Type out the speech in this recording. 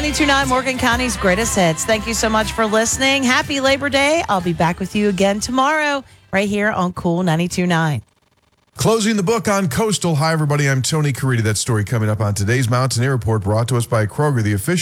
92.9 Morgan County's greatest hits. Thank you so much for listening. Happy Labor Day. I'll be back with you again tomorrow right here on Cool 92.9. Closing the book on Coastal. Hi, everybody. I'm Tony Carita. That story coming up on today's Mountaineer Report, brought to us by Kroger, the official